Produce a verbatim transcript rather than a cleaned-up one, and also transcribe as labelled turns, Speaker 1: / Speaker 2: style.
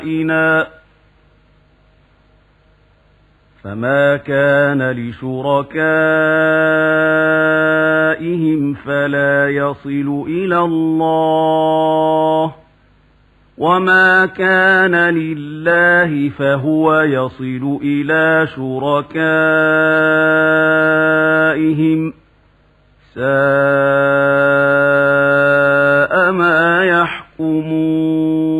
Speaker 1: فما كان لشركائهم فلا يصل إلى الله وما كان لله فهو يصل إلى شركائهم ساء ما يحكمون.